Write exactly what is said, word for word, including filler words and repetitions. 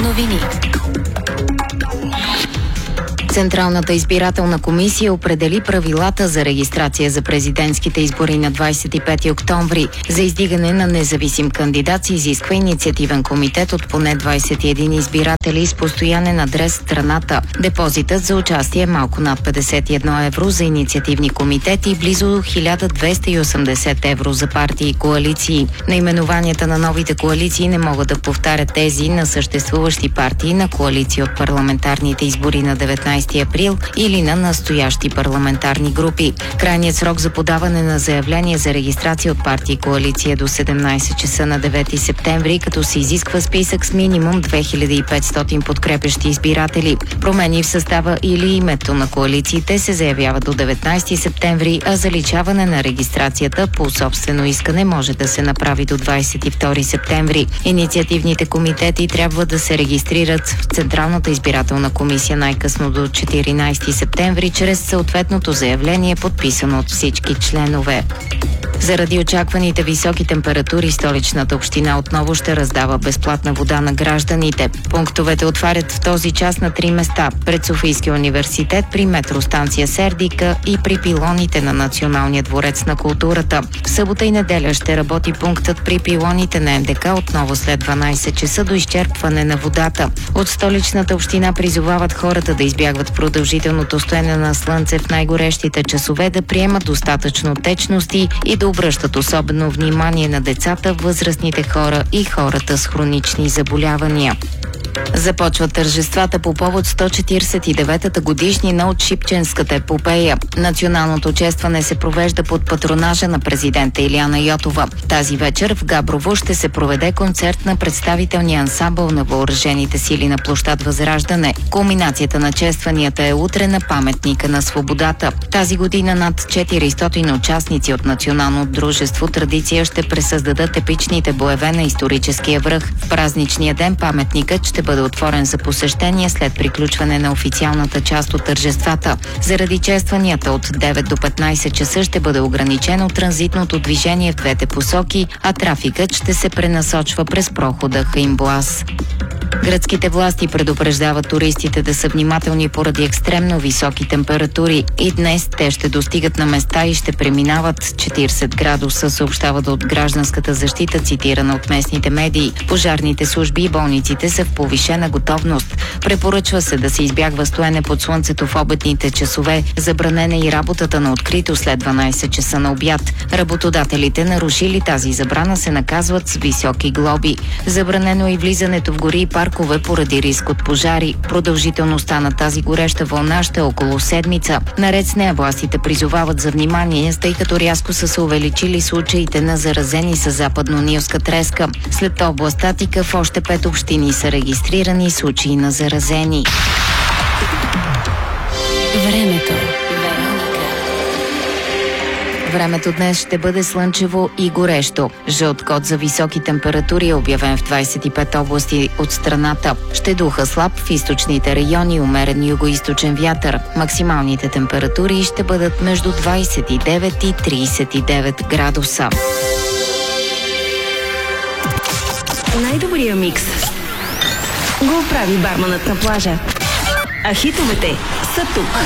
Новини. Централната избирателна комисия определи правилата за регистрация за президентските избори на двадесет и пети октомври. За издигане на независим кандидат се изисква инициативен комитет от поне двадесет и един избиратели с постоянен адрес в страната. Депозитът за участие е малко над петдесет и едно евро за инициативни комитети и близо хиляда двеста и осемдесет евро за партии и коалиции. Наименованията на новите коалиции не могат да повтарят тези на съществуващи партии на коалиции от парламентарните избори на деветнадесети април или на настоящи парламентарни групи. Крайният срок за подаване на заявление за регистрация от партии и коалиция е до седемнадесет часа на девети септември, като се изисква списък с минимум две хиляди и петстотин подкрепящи избиратели. Промени в състава или името на коалициите се заявяват до деветнадесети септември, а заличаване на регистрацията по собствено искане може да се направи до двадесет и втори септември. Инициативните комитети трябва да се регистрират в Централната избирателна комисия най-късно до четиринадесети септември чрез съответното заявление, подписано от всички членове. Заради очакваните високи температури, Столичната община отново ще раздава безплатна вода на гражданите. Пунктовете отварят в този час на три места – пред Софийския университет, при метростанция Сердика и при пилоните на Националния дворец на културата. В събота и неделя ще работи пунктът при пилоните на Н Д К отново след дванадесет часа до изчерпване на водата. От Столичната община призовават хората да избягват продължителното стоене на слънце в най-горещите часове, да приемат достатъчно течности и да обръщат особено внимание на децата, възрастните хора и хората с хронични заболявания. Започват тържествата по повод сто четиридесет и деветата годишнина от Шипченската епопея. Националното честване се провежда под патронажа на президента Илияна Йотова. Тази вечер в Габрово ще се проведе концерт на представителния ансамбъл на въоръжените сили на площад Възраждане. Кулминацията на честванията е утре на паметника на свободата. Тази година над четиристотин участници от Националното дружество Традиция ще пресъздадат епичните боеве на историческия връх. В празничния ден паметникът ще бъде отворен за посещение след приключване на официалната част от тържествата. Заради честванията от девет до петнадесет часа ще бъде ограничено транзитното движение в двете посоки, а трафикът ще се пренасочва през прохода Хаинбоаз. Гръцките власти предупреждават туристите да са внимателни поради екстремно високи температури. И днес те ще достигат на места и ще преминават четиридесет градуса, съобщават от гражданската защита, цитирана от местните медии. Пожарните служби и болниците са в повишена готовност. Препоръчва се да се избягва стоене под слънцето в обедните часове. Забранена и работата на открито след дванадесет часа на обяд. Работодателите, нарушили тази забрана, се наказват с високи глоби. Забранено е и влизането в гори и паркове поради риск от пожари. Продължителността на тази гореща вълна ще е около седмица. Наред с нея властите призовават за внимание, тъй като рязко са се увеличили случаите на заразени с западно-нилска треска. След област Атика в още пет общини са регистрирани случаи на заразени. Времето. Времето днес ще бъде слънчево и горещо. Жълт код за високи температури е обявен в двадесет и пет области от страната. Ще духа слаб в източните райони, умерен югоизточен вятър. Максималните температури ще бъдат между двадесет и девет и тридесет и девет градуса. Най-добрия микс го прави барманът на плажа. А хитовете са тук.